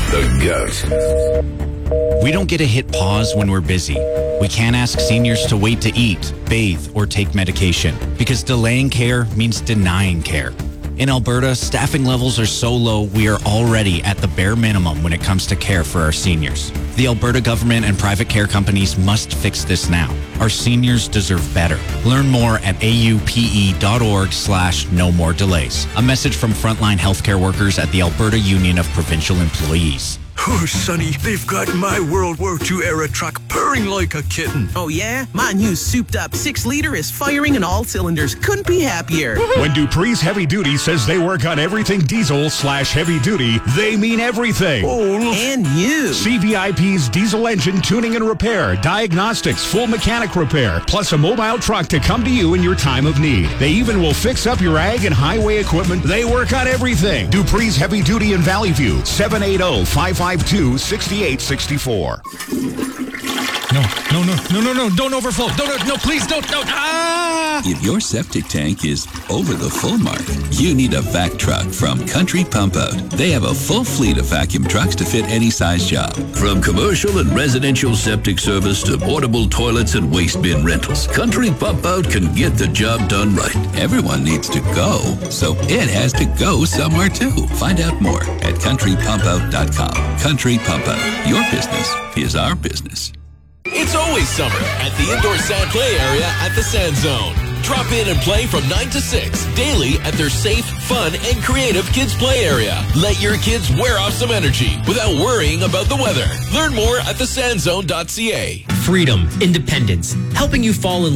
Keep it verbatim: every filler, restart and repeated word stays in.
The GOAT. We don't get to hit pause when we're busy. We can't ask seniors to wait to eat, bathe, or take medication because delaying care means denying care. In Alberta, staffing levels are so low, we are already at the bare minimum when it comes to care for our seniors. The Alberta government and private care companies must fix this now. Our seniors deserve better. Learn more at aupe.org slash no more delays. A message from frontline healthcare workers at the Alberta Union of Provincial Employees. Oh, Sonny, they've got my World War Two era truck purring like a kitten. Oh, yeah? My new souped-up six-liter is firing on all cylinders. Couldn't be happier. When Dupree's Heavy Duty says they work on everything diesel slash heavy duty, they mean everything. Oh, and you. C V I P's diesel engine tuning and repair, diagnostics, full mechanic repair, plus a mobile truck to come to you in your time of need. They even will fix up your ag and highway equipment. They work on everything. Dupree's Heavy Duty in Valley View, seven eight zero, five five two, six eight six four. No, no, no, no, no, no, don't overflow. Don't, no, please don't, don't. Ah! If your septic tank is over the full mark, you need a vac truck from Country Pump Out. They have a full fleet of vacuum trucks to fit any size job. From commercial and residential septic service to portable toilets and waste bin rentals, Country Pump Out can get the job done right. Everyone needs to go, so it has to go somewhere too. Find out more at country pump out dot com. Country Pump Out. Your business is our business. It's always summer at the indoor sand play area at the Sand Zone. Drop in and play from nine to six daily at their safe, fun, and creative kids play area. Let your kids wear off some energy without worrying about the weather. Learn more at the sand zone dot c a. Freedom, independence, helping you fall in